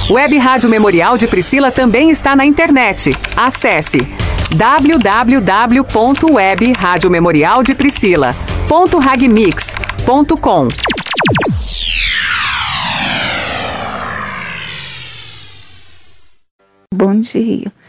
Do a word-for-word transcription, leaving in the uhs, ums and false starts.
Web Rádio Memorial de Priscila também está na internet. Acesse w w w ponto web rádio memorial de priscila ponto ragmix ponto com. Bom dia.